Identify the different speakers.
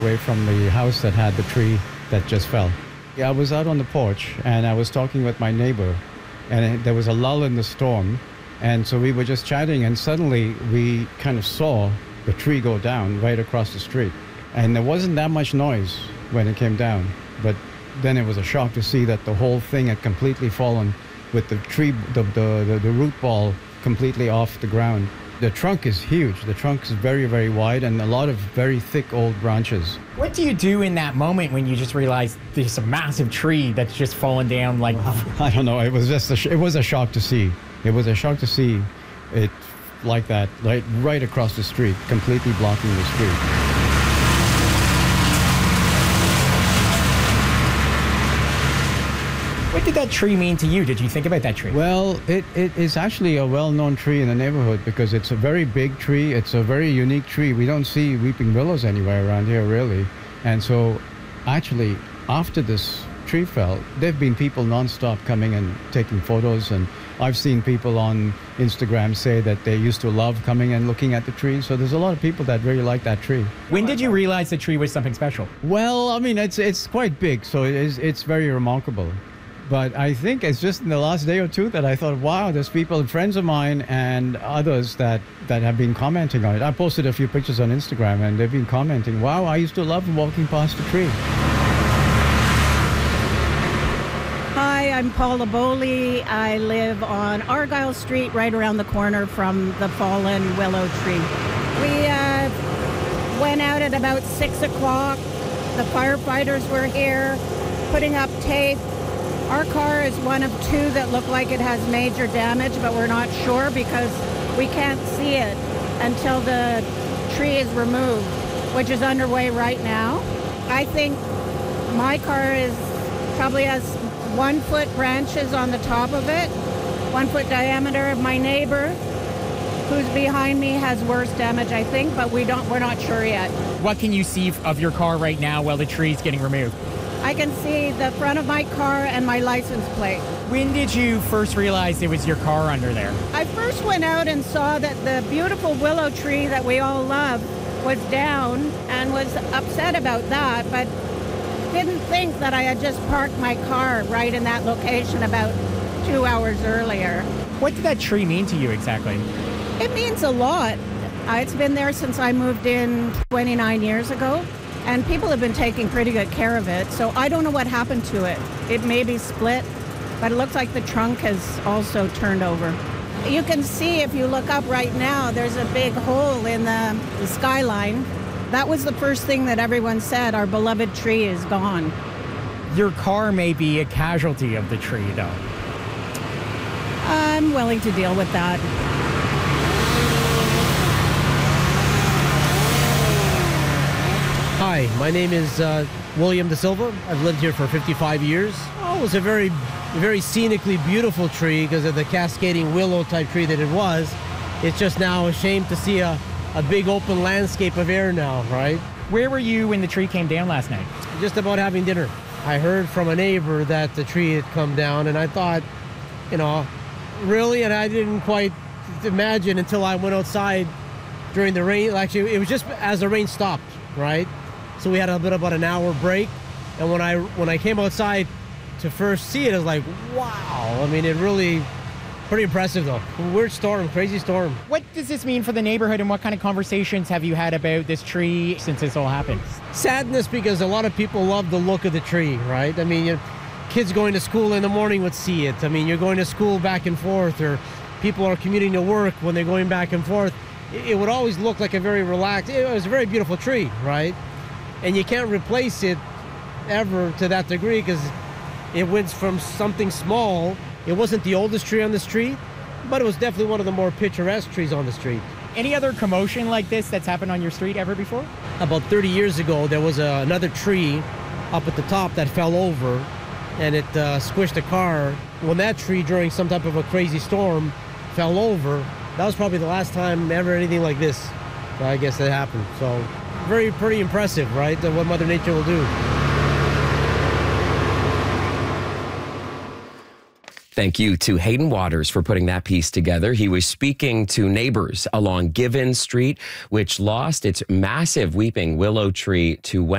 Speaker 1: away from the house that had the tree that just fell. Yeah, I was out on the porch and I was talking with my neighbor, and there was a lull in the storm. And so we were just chatting, and suddenly we kind of saw the tree go down right across the street. And there wasn't that much noise when it came down, but then it was a shock to see that the whole thing had completely fallen with the tree, the root ball completely off the ground. The trunk is huge. The trunk is very, very wide and a lot of very thick old branches.
Speaker 2: What do you do in that moment when you just realize there's a massive tree that's just fallen down like...
Speaker 1: I don't know. It was just it was a shock to see. It was a shock to see it like that, like right across the street, completely blocking the street.
Speaker 2: What did that tree mean to you? Did you think about that tree?
Speaker 1: Well, it is actually a well-known tree in the neighborhood because it's a very big tree. It's a very unique tree. We don't see weeping willows anywhere around here, really. And so, actually, after this tree fell, there have been people nonstop coming and taking photos, and I've seen people on Instagram say that they used to love coming and looking at the tree. So there's a lot of people that really like that tree.
Speaker 2: When did you realize the tree was something special?
Speaker 1: Well, I mean, it's quite big, so it's very remarkable. But I think it's just in the last day or two that I thought, wow, there's people, friends of mine and others that have been commenting on it. I posted a few pictures on Instagram and they've been commenting, wow, I used to love walking past the tree.
Speaker 3: Hi, I'm Paula Bowley. I live on Argyle Street, right around the corner from the fallen willow tree. We went out at about 6 o'clock. The firefighters were here putting up tape. Our car is one of two that look like it has major damage, but we're not sure because we can't see it until the tree is removed, which is underway right now. I think my car probably has 1 foot branches on the top of it, 1 foot diameter. My neighbor, who's behind me, has worse damage, I think, but we're not sure yet.
Speaker 2: What can you see of your car right now while the tree's getting removed?
Speaker 3: I can see the front of my car and my license plate.
Speaker 2: When did you first realize it was your car under there?
Speaker 3: I first went out and saw that the beautiful willow tree that we all love was down and was upset about that, but didn't think that I had just parked my car right in that location about 2 hours earlier.
Speaker 2: What did that tree mean to you exactly?
Speaker 3: It means a lot. It's been there since I moved in 29 years ago. And people have been taking pretty good care of it, so I don't know what happened to it. It may be split, but it looks like the trunk has also turned over. You can see if you look up right now, there's a big hole in the skyline. That was the first thing that everyone said, our beloved tree is gone.
Speaker 2: Your car may be a casualty of the tree, though.
Speaker 3: I'm willing to deal with that.
Speaker 4: Hi, my name is William Da Silva. I've lived here for 55 years. Oh, it was a very scenically beautiful tree because of the cascading willow type tree that it was. It's just now a shame to see a big open landscape of air now, right?
Speaker 2: Where were you when the tree came down last night?
Speaker 4: Just about having dinner. I heard from a neighbor that the tree had come down, and I thought, really? And I didn't quite imagine until I went outside during the rain. Actually, it was just as the rain stopped, right? So we had about an hour break, and when I came outside to first see it, I was like, wow. I mean, it really pretty impressive though. Weird storm, crazy storm.
Speaker 2: What does this mean for the neighborhood, and what kind of conversations have you had about this tree since this all happened?
Speaker 4: Sadness, because a lot of people love the look of the tree, right? I mean, kids going to school in the morning would see it. I mean, you're going to school back and forth, or people are commuting to work when they're going back and forth. It would always look like a very relaxed, it was a very beautiful tree, right? And you can't replace it ever to that degree because it went from something small. It wasn't the oldest tree on the street, but it was definitely one of the more picturesque trees on the street.
Speaker 2: Any other commotion like this that's happened on your street ever before?
Speaker 4: About 30 years ago, there was another tree up at the top that fell over, and it squished a car. When that tree, during some type of a crazy storm, fell over, that was probably the last time ever anything like this, I guess, that happened. So pretty impressive, right, what Mother Nature will do.
Speaker 5: Thank you to Hayden Waters for putting that piece together. He was speaking to neighbors along Given Street, which lost its massive weeping willow tree to